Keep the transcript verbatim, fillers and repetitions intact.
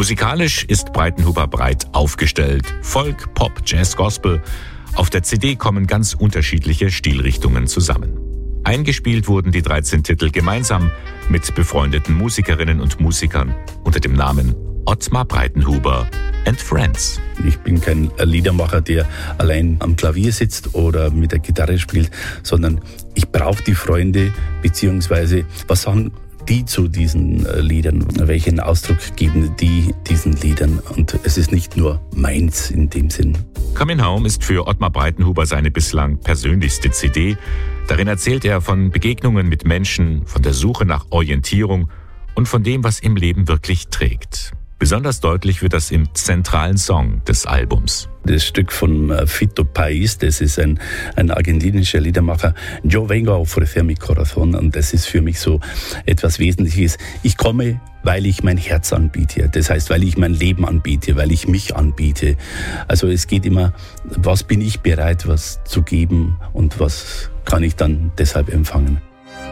Musikalisch ist Breitenhuber breit aufgestellt. Folk, Pop, Jazz, Gospel. Auf der C D kommen ganz unterschiedliche Stilrichtungen zusammen. Eingespielt wurden die dreizehn Titel gemeinsam mit befreundeten Musikerinnen und Musikern unter dem Namen Ottmar Breitenhuber and Friends. Ich bin kein Liedermacher, der allein am Klavier sitzt oder mit der Gitarre spielt, sondern ich brauche die Freunde, beziehungsweise was sagen die zu diesen Liedern, welchen Ausdruck geben die diesen Liedern, und es ist nicht nur meins in dem Sinn. Coming Home ist für Ottmar Breitenhuber seine bislang persönlichste C D. Darin erzählt er von Begegnungen mit Menschen, von der Suche nach Orientierung und von dem, was im Leben wirklich trägt. Besonders deutlich wird das im zentralen Song des Albums. Das Stück von Fito País, das ist ein, ein argentinischer Liedermacher. Yo vengo a ofrecer mi corazón, und das ist für mich so etwas Wesentliches. Ich komme, weil ich mein Herz anbiete. Das heißt, weil ich mein Leben anbiete, weil ich mich anbiete. Also es geht immer, was bin ich bereit, was zu geben, und was kann ich dann deshalb empfangen.